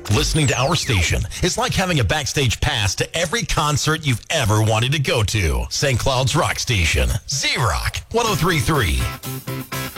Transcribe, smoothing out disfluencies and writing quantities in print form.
Listening to our station is like having a backstage pass to every concert you've ever wanted to go to. St. Cloud's Rock Station, Z-Rock 103.3.